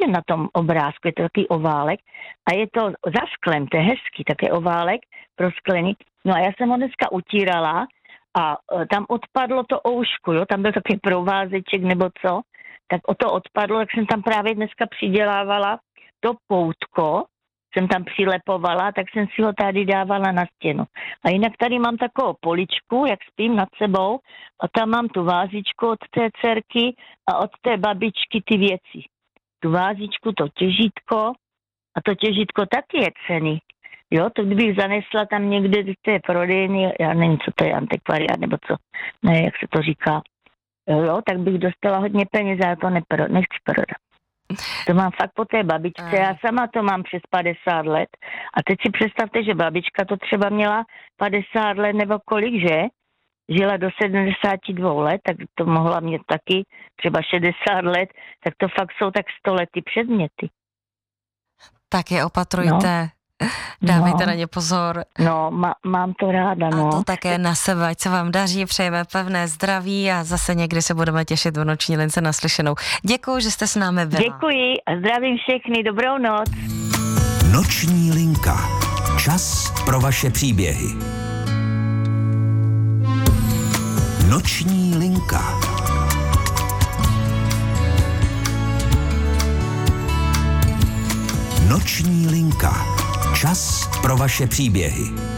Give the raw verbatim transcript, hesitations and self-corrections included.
vidět na tom obrázku, je to takový oválek a je to za sklem, to je hezký, také oválek pro sklení. No a já jsem ho dneska utírala a tam odpadlo to oušku, jo, tam byl takový provázeček nebo co, tak o to odpadlo, tak jsem tam právě dneska přidělávala to poutko, jsem tam přilepovala, tak jsem si ho tady dávala na stěnu. A jinak tady mám takovou poličku, jak spím nad sebou, a tam mám tu vázičku od té dcerky a od té babičky ty věci. Tu vázičku, to těžítko, a to těžítko taky je ceny. Jo, to kdybych zanesla tam někde v té prodejny, já nevím, co to je, antikvariát, nebo co, ne, jak se to říká, jo, tak bych dostala hodně peněz, ale to nepro, nechci prodat. To mám fakt po té babičce, já sama to mám přes padesát let a teď si představte, že babička to třeba měla padesát let nebo kolik, že? Žila do sedmdesáti dvou let, tak to mohla mít taky třeba šedesát let, tak to fakt jsou tak sto lety předměty. Tak je opatrujte. No. Dávejte no. na ně pozor. No, má, mám to ráda, no. A to také na sebe, ať se vám daří, přejeme pevné zdraví a zase někdy se budeme těšit v Noční lince naslyšenou. Děkuji, že jste s námi byla. Děkuji a zdravím všechny, dobrou noc. Noční linka. Čas pro vaše příběhy. Noční linka. Noční linka. Čas pro vaše příběhy.